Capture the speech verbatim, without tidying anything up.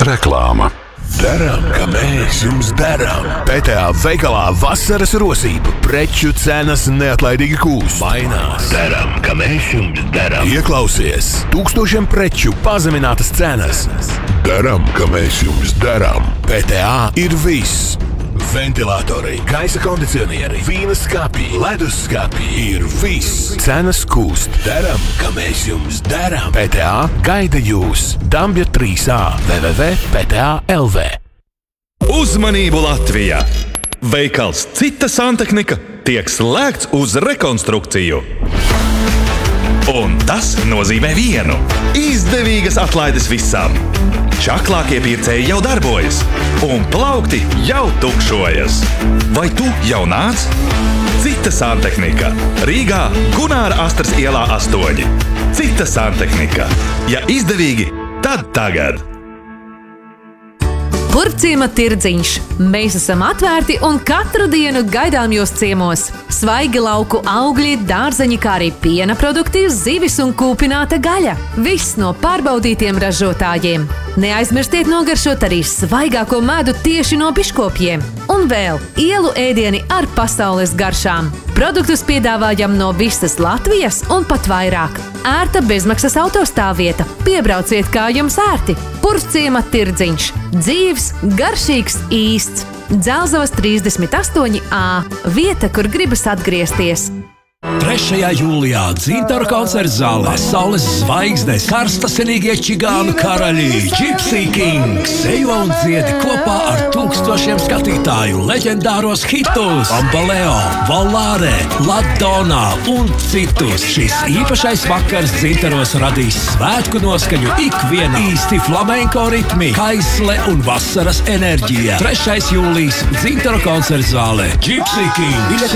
Reklāma. Darām, ka mēs jums darām. P T A veikalā vasaras rosība. Preču cenas neatlaidīgi kūst. Mainās. Darām, ka mēs jums darām. Ieklausies. Tūkstošiem preču pazeminātas cenas. Darām, ka mēs jums darām. P T A ir viss. Ventilatori, gaisa kondicionieri, vīna skapji, ledus skapji ir viss. Cenas kūst. Darām, ka mēs jums darām. P T A gaida jūs. Dambja trīs A. w w w punkt p t a punkt l v. Uzmanību Latvijā! Veikals Cita santehnika tiek slēgts uz rekonstrukciju. Un tas nozīmē vienu – izdevīgas atlaides visam. Čaklākie pircēji jau darbojas, un plaukti jau tukšojas. Vai tu jau nāc? Cita santehnika. Rīgā Gunāra Astras ielā astoņi. Cita santehnika. Ja izdevīgi, tad tagad. Purvciema tirdziņš. Mēs esam atvērti un katru dienu gaidām jūs ciemos. Svaigi lauku augļi, dārzeņi, kā arī piena produkti, zivis un kūpināta gaļa. Viss no pārbaudītiem ražotājiem. Neaizmirstiet nogaršot arī svaigāko medu tieši no biškopiem. Un vēl ielu ēdieni ar pasaules garšām. Produktus piedāvājam no visas Latvijas un pat vairāk. Ērta bezmaksas autostāvvieta. Piebrauciet, kā jums ērti. Purvciema tirdziņš. Dzīves, garšīgs, īsts. Dzelzavas trīsdesmit astoņi A. Vieta, kur gribas atgriezties. trešajā jūlijā Dzintaru koncerts zālē Saules zvaigznes, karstasinīgie čigānu karaļi, Gypsy Kings, sejo un dziedi kopā ar tūkstošiem skatītāju leģendāros hitus Bambaleo, Volare, Ladona un citus. Šis īpašais vakars Dzintaros radīs svētku noskaņu ikvienam. Īsti flamenko ritmi, kaisle un vasaras enerģija. trešais jūlijs Dzintaru koncerts zālē Gypsy Kings.